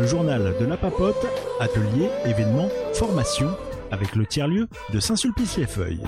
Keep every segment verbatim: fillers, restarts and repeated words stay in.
Le journal de la Papote, atelier, événements, formation, avec le tiers-lieu de Saint-Sulpice-les-Feuilles.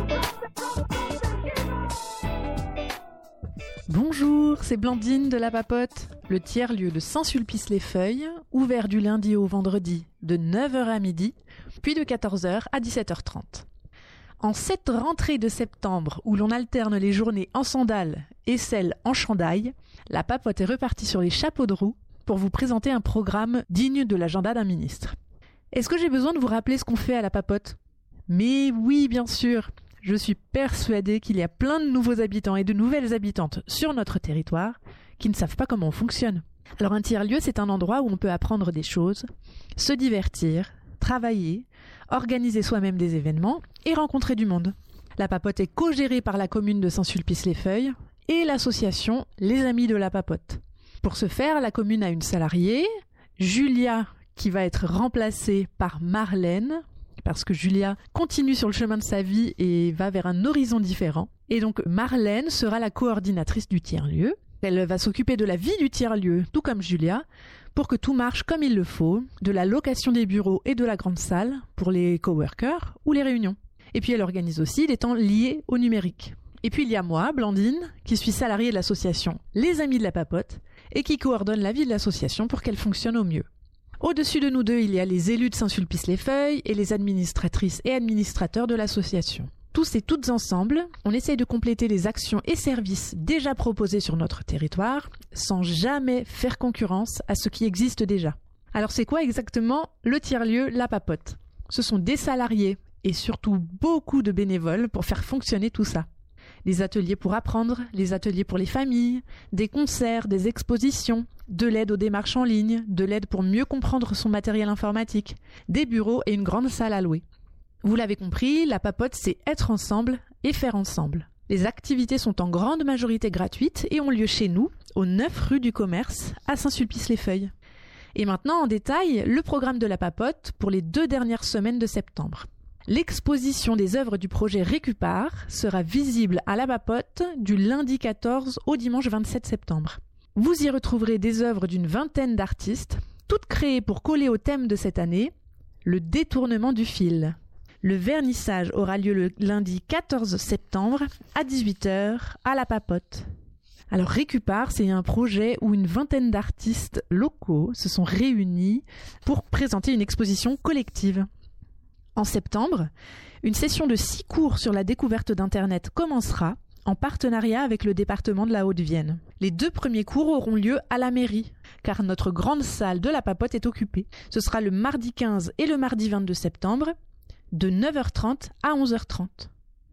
Bonjour, c'est Blandine de la Papote, le tiers-lieu de Saint-Sulpice-les-Feuilles, ouvert du lundi au vendredi de neuf heures à midi, puis de quatorze heures à dix-sept heures trente. En cette rentrée de septembre où l'on alterne les journées en sandales et celles en chandail, la Papote est repartie sur les chapeaux de roue pour vous présenter un programme digne de l'agenda d'un ministre. Est-ce que j'ai besoin de vous rappeler ce qu'on fait à la Papote ? Mais oui, bien sûr, je suis persuadée qu'il y a plein de nouveaux habitants et de nouvelles habitantes sur notre territoire qui ne savent pas comment on fonctionne. Alors un tiers-lieu, c'est un endroit où on peut apprendre des choses, se divertir, travailler, organiser soi-même des événements et rencontrer du monde. La Papote est co-gérée par la commune de Saint-Sulpice-les-Feuilles et l'association Les Amis de la Papote. Pour ce faire, la commune a une salariée, Julia, qui va être remplacée par Marlène, parce que Julia continue sur le chemin de sa vie et va vers un horizon différent. Et donc Marlène sera la coordinatrice du tiers-lieu. Elle va s'occuper de la vie du tiers-lieu, tout comme Julia, pour que tout marche comme il le faut, de la location des bureaux et de la grande salle pour les coworkers ou les réunions. Et puis elle organise aussi des temps liés au numérique. Et puis il y a moi, Blandine, qui suis salariée de l'association Les Amis de la Papote et qui coordonne la vie de l'association pour qu'elle fonctionne au mieux. Au-dessus de nous deux, il y a les élus de Saint-Sulpice-les-Feuilles et les administratrices et administrateurs de l'association. Tous et toutes ensemble, on essaye de compléter les actions et services déjà proposés sur notre territoire sans jamais faire concurrence à ce qui existe déjà. Alors c'est quoi exactement le tiers-lieu La Papote ? Ce sont des salariés et surtout beaucoup de bénévoles pour faire fonctionner tout ça. Des ateliers pour apprendre, les ateliers pour les familles, des concerts, des expositions, de l'aide aux démarches en ligne, de l'aide pour mieux comprendre son matériel informatique, des bureaux et une grande salle à louer. Vous l'avez compris, la Papote, c'est être ensemble et faire ensemble. Les activités sont en grande majorité gratuites et ont lieu chez nous, au neuf rue du Commerce, à Saint-Sulpice-les-Feuilles. Et maintenant, en détail, le programme de la Papote pour les deux dernières semaines de septembre. L'exposition des œuvres du projet Récupare sera visible à la Papote du lundi quatorze au dimanche vingt-sept septembre. Vous y retrouverez des œuvres d'une vingtaine d'artistes, toutes créées pour coller au thème de cette année, le détournement du fil. Le vernissage aura lieu le lundi quatorze septembre à dix-huit heures à la Papote. Alors Récupare, c'est un projet où une vingtaine d'artistes locaux se sont réunis pour présenter une exposition collective. En septembre, une session de six cours sur la découverte d'Internet commencera en partenariat avec le département de la Haute-Vienne. Les deux premiers cours auront lieu à la mairie, car notre grande salle de la Papote est occupée. Ce sera le mardi quinze et le mardi vingt-deux septembre, de neuf heures trente à onze heures trente.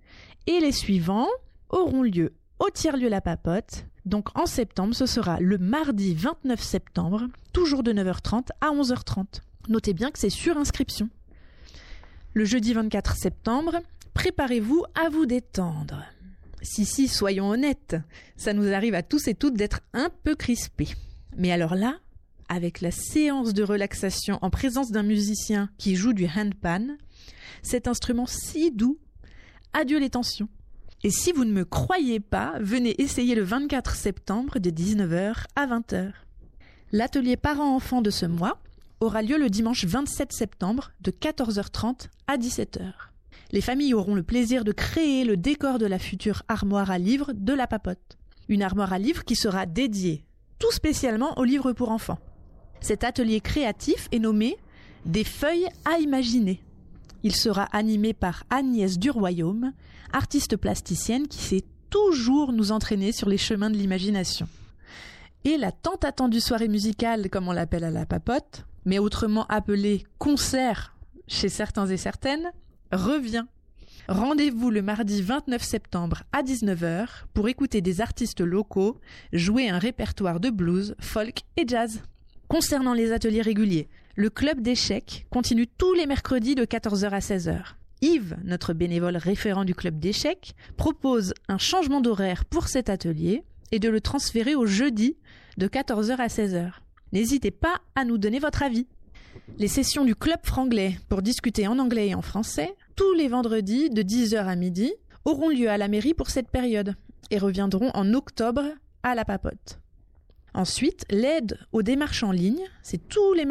Et les suivants auront lieu au tiers-lieu La Papote. Donc en septembre, ce sera le mardi vingt-neuf septembre, toujours de neuf heures trente à onze heures trente. Notez bien que c'est sur inscription. Le jeudi vingt-quatre septembre, préparez-vous à vous détendre. Si, si, soyons honnêtes, ça nous arrive à tous et toutes d'être un peu crispés. Mais alors là, avec la séance de relaxation en présence d'un musicien qui joue du handpan, cet instrument si doux, adieu les tensions. Et si vous ne me croyez pas, venez essayer le vingt-quatre septembre de dix-neuf heures à vingt heures. L'atelier parents-enfants de ce mois aura lieu le dimanche vingt-sept septembre de quatorze heures trente à dix-sept heures. Les familles auront le plaisir de créer le décor de la future armoire à livres de la Papote. Une armoire à livres qui sera dédiée tout spécialement aux livres pour enfants. Cet atelier créatif est nommé « Des feuilles à imaginer ». Il sera animé par Agnès Duroyaume, artiste plasticienne qui sait toujours nous entraîner sur les chemins de l'imagination. Et la tant attendue soirée musicale, comme on l'appelle à la Papote, mais autrement appelée concert chez certains et certaines, revient. Rendez-vous le mardi vingt-neuf septembre à dix-neuf heures pour écouter des artistes locaux jouer un répertoire de blues, folk et jazz. Concernant les ateliers réguliers, le club d'échecs continue tous les mercredis de quatorze heures à seize heures. Yves, notre bénévole référent du club d'échecs, propose un changement d'horaire pour cet atelier et de le transférer au jeudi de quatorze heures à seize heures. N'hésitez pas à nous donner votre avis. Les sessions du club franglais pour discuter en anglais et en français, tous les vendredis de dix heures à midi, auront lieu à la mairie pour cette période et reviendront en octobre à la Papote. Ensuite, l'aide aux démarches en ligne, c'est tous les